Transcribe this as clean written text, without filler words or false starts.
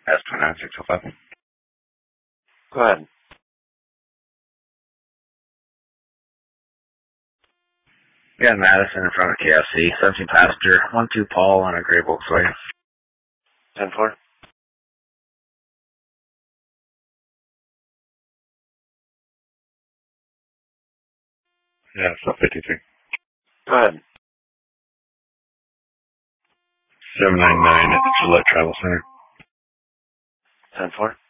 S29605. Go ahead. Yeah, Madison in front of KFC. 17 passenger, 12 Paul on a gray Volkswagen. 10-4. Yeah, it's 53. Go ahead. 799 at Gillette Travel Center. 10-4.